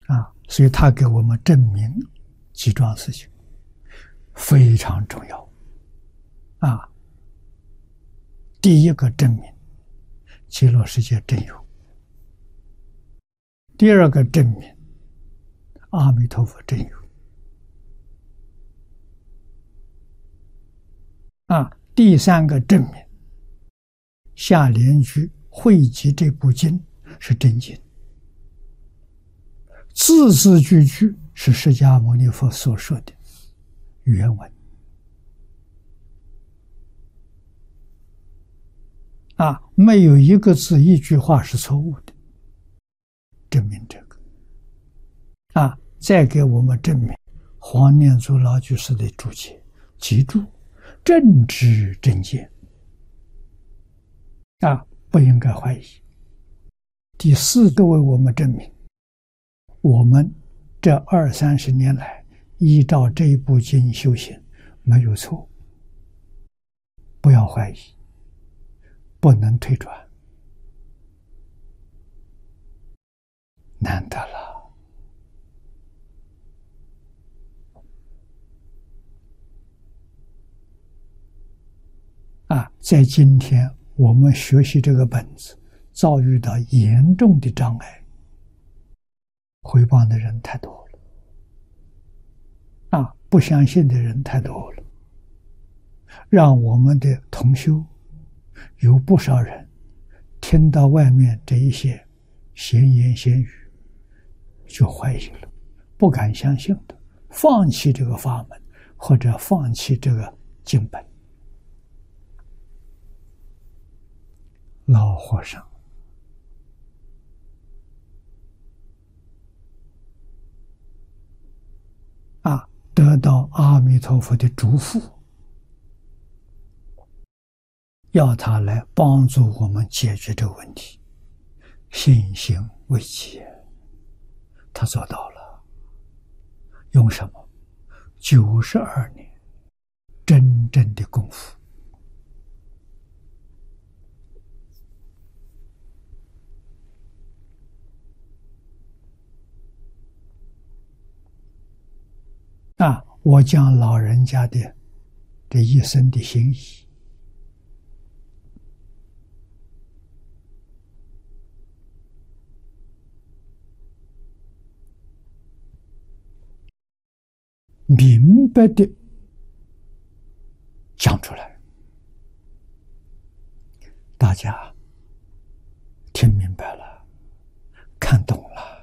所以他给我们证明几桩事情非常重要第一个证明极乐世界真有，第二个证明阿弥陀佛真有第三个证明下联句汇集这部经是真经，字字句句是释迦牟尼佛所说的原文没有一个字一句话是错误的，证明这个再给我们证明黄念祖老居士的注解，记住正知正见不应该怀疑。第四个为我们证明我们这20-30年来依照这一部经修行没有错，不要怀疑，不能退转，难得了在今天我们学习这个本子遭遇到严重的障碍，回谤的人太多了不相信的人太多了，让我们的同修有不少人听到外面这一些闲言闲语就怀疑了，不敢相信的，放弃这个法门或者放弃这个经本。老和尚得到阿弥陀佛的嘱咐，要他来帮助我们解决这个问题，信心为基，他做到了。用什么？92年真正的功夫我将老人家的这一生的心意明白的讲出来，大家听明白了，看懂了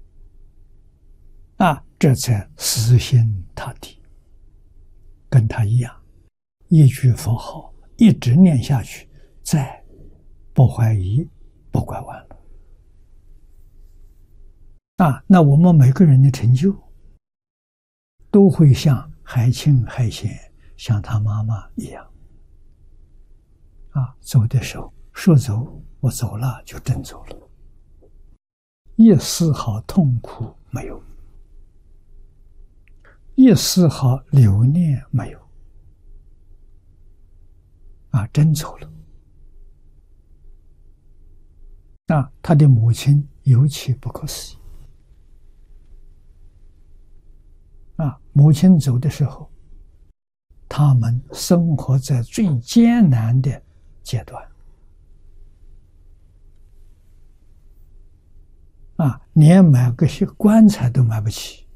这才死心塌地，跟他一样，一句佛号一直念下去，再不怀疑不拐弯了那我们每个人的成就都会像海清海贤像他妈妈一样走的时候说走我走了就真走了，一丝毫痛苦没有，一丝毫留念没有真走了他的母亲尤其不可思议母亲走的时候，他们生活在最艰难的阶段连买个些棺材都买不起